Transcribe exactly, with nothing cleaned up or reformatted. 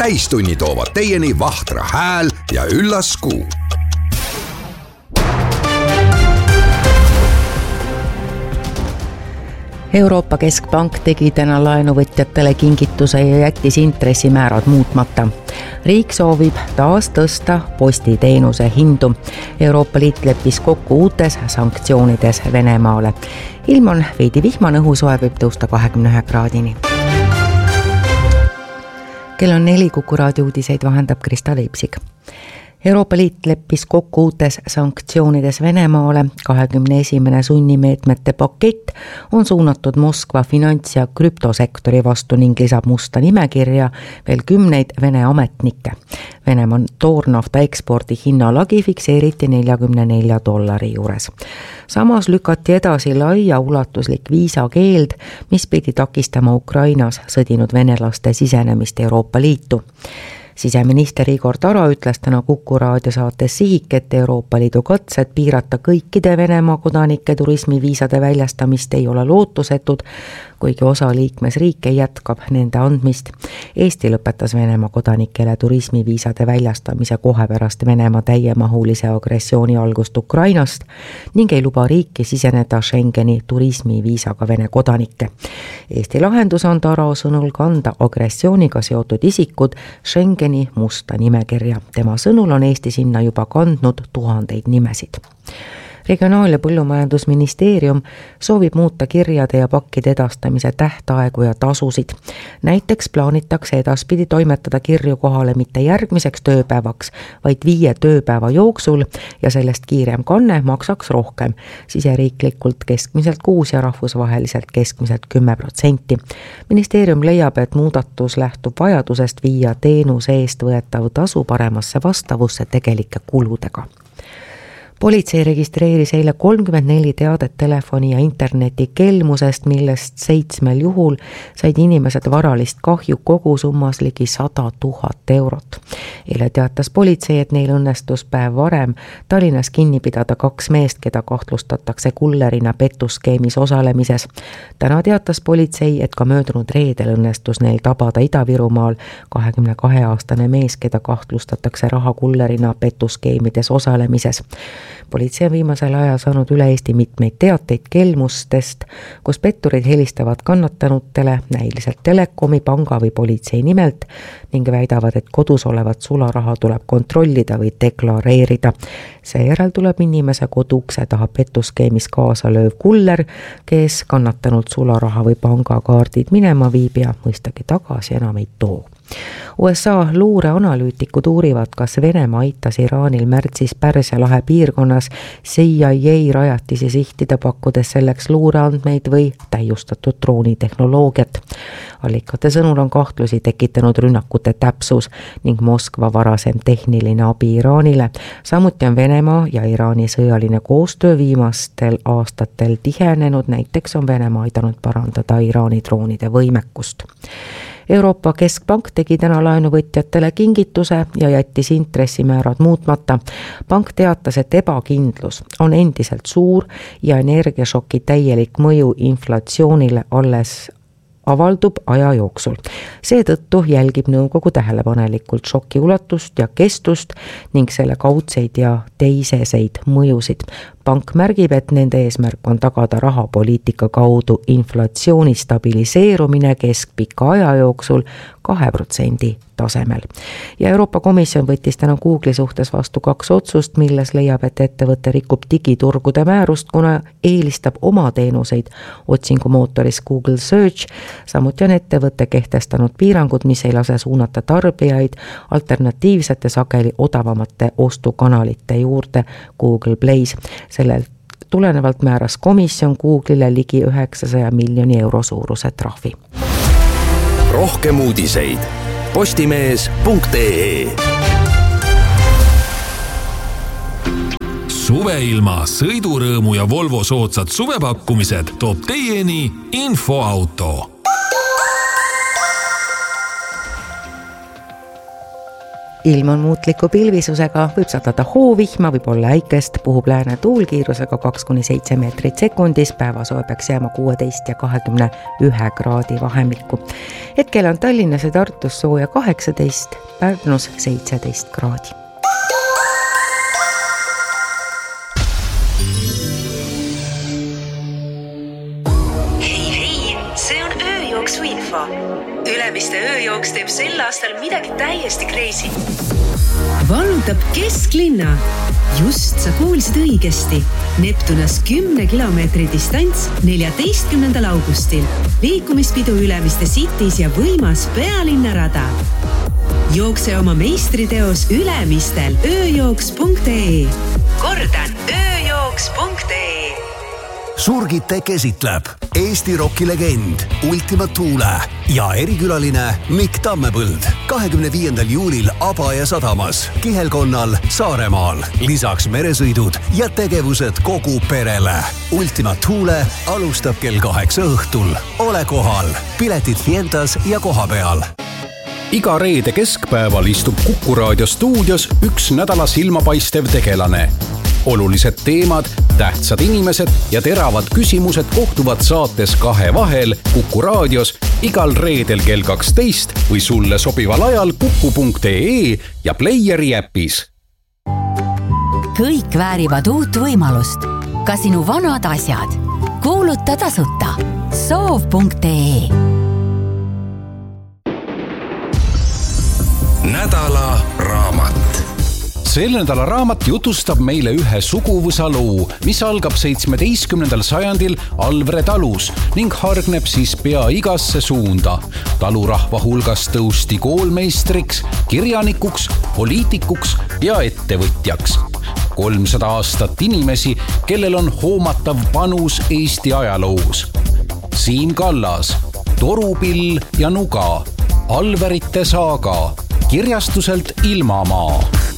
täistunni toovad teieni Vahtra hääl ja üllas kuu. Euroopa Keskpank tegi täna laenuvõtjatele kingituse ja jättis intressimäärad muutmata. Riik soovib taas tõsta postiteenuse hindu. Euroopa Liit leppis kokku uutes sanktsioonides Venemaale. Ilm on veidi vihmane, õhusoe võib tõusta kahekümne ühe kraadini. Kell on neli, Kuku raadio uudiseid vahendab Krista Leipsik. Euroopa Liit leppis kokku uutes sanktsioonides Venemaale. kahekümne esimene sunnimeetmete pakett on suunatud Moskva finants- ja krüptosektori vastu ning lisab musta nimekirja veel kümneid Vene ametnikke. Venemaa toornafta ekspordi hinnalagi fikseeriti neljakümne nelja dollari juures. Samas lükati edasi laia ulatuslik viisakeeld, mis pidi takistama Ukrainas sõdinud venelaste sisenemist Euroopa Liitu. Siseminister Igor Taro ütles täna Kuku raadio saates Sihik, et Euroopa Liidu katsed piirata kõikide Venemaa kodanike turismiviisade väljastamist ei ole lootusetud, kuigi osa liikmesriike jätkab nende andmist. Eesti lõpetas Venemaa kodanikele turismiviisade väljastamise kohe pärast Venemaa täiemahulise agressiooni algust Ukrainast ning ei luba riiki siseneda Schengeni turismiviisaga Vene kodanikke. Eesti lahendus on Taro sõnul kanda agressiooniga seotud isikud Schengeni musta nimekirja. Tema sõnul on Eesti sinna juba kandnud tuhandeid nimesid. Regionaal- ja Põllumajandusministeerium soovib muuta kirjade ja pakkide edastamise tähtaegu ja tasusid. Näiteks plaanitakse edaspidi toimetada kirju kohale mitte järgmiseks tööpäevaks, vaid viie tööpäeva jooksul ja sellest kiirem kanne maksaks rohkem, siseriiklikult keskmiselt kuus ja rahvusvaheliselt keskmiselt kümme protsenti. Ministeerium leiab, et muudatus lähtub vajadusest viia teenuse eest võetav tasu paremasse vastavusse tegelike kuludega. Politsei registreeris eile kolmkümmend neli teadet telefoni ja interneti kelmusest, millest seitsmel juhul said inimesed varalist kahju kogusummas ligi sada tuhat eurot. Eile teatas politsei, et neil õnnestus päev varem Tallinnas kinni pidada kaks meest, keda kahtlustatakse kullerina pettusskeemis osalemises. Täna teatas politsei, et ka möödunud reedel õnnestus neil tabada Ida-Virumaal kahekümne kahe aastane mees, keda kahtlustatakse rahakullerina pettusskeemides osalemises. Politsei on viimasel ajal saanud üle Eesti mitmeid teateid kelmustest, kus petturid helistavad kannatanutele näiliselt telekomi, panga või politsei nimelt ning väidavad, et kodus olevat sularaha tuleb kontrollida või deklareerida. Seejärel tuleb inimese kodukse taha pettusskeemis kaasa lööv kuller, kes kannatanud sularaha või pangakaardid minema viib ja mõistagi tagasi enam ei too. U S A luureanalüütikud uurivad, kas Venemaa aitas Iraanil märtsis Pärsia lahe piirkonnas C I A rajatisi sihtida, pakkudes selleks luureandmeid või täiustatud droonitehnoloogiat. Allikate sõnul on kahtlusi tekitanud rünnakute täpsus ning Moskva varasem tehniline abi Iraanile. Samuti on Venemaa ja Iraani sõjaline koostöö viimastel aastatel tihenenud, näiteks on Venemaa aidanud parandada Iraani droonide võimekust. Euroopa Keskpank tegi täna laenuvõtjatele kingituse ja jättis intressimäärad muutmata. Pank teatas, et ebakindlus on endiselt suur ja energiašoki täielik mõju inflatsioonile alles avaldub aja jooksul. Seetõttu jälgib nõukogu tähelepanelikult šoki ulatust ja kestust ning selle kaudseid ja teiseseid mõjusid. Pank märgib, et nende eesmärk on tagada rahapoliitika kaudu inflatsiooni stabiliseerumine keskpika aja jooksul kahe protsendi tasemel. Ja Euroopa Komisjon võttis täna Google'i suhtes vastu kaks otsust, milles leiab, et ettevõte rikub digiturgude määrust, kuna eelistab oma teenuseid otsingumootoris Google Search. Samuti on ettevõte kehtestanud piirangud, mis ei lase suunata tarbijaid alternatiivsete sageli odavamate ostukanalite juurde Google Play's. Sellelt tulenevalt määras komisjon Google'ile ligi üheksasaja miljoni euro suuruse trahvi. Rohkem uudiseid postimees punkt ee. Suveilma, sõidurõõmu ja Volvo soodsad suvepakkumised toob teieni Infoauto. ilm on muutliku pilvisusega, võib sadada hoovihma, võib olla äikest, puhub lääne tuulkiirusega kaks kuni seitse meetrit sekundis, päevasoe peaks jääma kuueteist ja kahekümne ühe kraadi vahemikku. Hetkel on Tallinnas ja Tartus sooja kaheksateist, Pärnus seitseteist kraadi. Hei, hei, see on ööjooksu info. Ülemiste ööjooks teeb sel aastal midagi täiesti crazy. Vallutab kesklinna. Just sa kuulsid õigesti. Neptunas kümne kilomeetri distants neljateistkümnendal augustil. Liikumispidu Ülemiste Cities ja võimas pealinnarada. Jookse oma meistriteos Ülemistel ööjooks punkt ee. Kordan, ööjooks punkt ee. Surgite käsitleb Eesti rokilegend Ultima Thule ja erikülaline Mikk Tammepõld kahekümne viiendal juulil Abaja sadamas, Kihelkonnal, Saaremaal. Lisaks meresõidud ja tegevused kogu perele. Ultima Thule alustab kell kaheksa õhtul. Ole kohal. Piletid Fientas ja koha peal. Iga reede keskpäeval istub Kuku Raadio stuudios üks nädala silmapaistev tegelane. Olulised teemad, tähtsad inimesed ja teravad küsimused kohtuvad saates Kahe vahel Kuku Raadios igal reedel kell kaksteist või sulle sobival ajal kuku punkt ee ja Playeri äpis. Kõik väärivad uut võimalust. Ka sinu vanad asjad. Kuuluta tasuta. soov punkt ee. Nädala raamat. Selle nädala raamat jutustab meile ühe suguvõsa loo, mis algab seitsmeteistkümnendal sajandil Alvre talus ning hargneb siis pea igasse suunda. Talurahva hulgas tõusti koolmeistriks, kirjanikuks, poliitikuks ja ettevõtjaks. kolmsada aastat inimesi, kellel on hoomatav panus Eesti ajaloos. Siim Kallas, Torupill ja Nuga, Alverite saaga, kirjastuselt Ilmamaa.